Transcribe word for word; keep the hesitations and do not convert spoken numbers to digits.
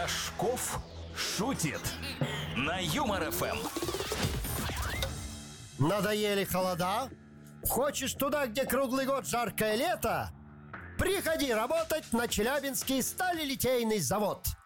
Рожков шутит на Юмор ФМ. Надоели холода? Хочешь туда, где круглый год жаркое лето? Приходи работать на Челябинский сталелитейный завод.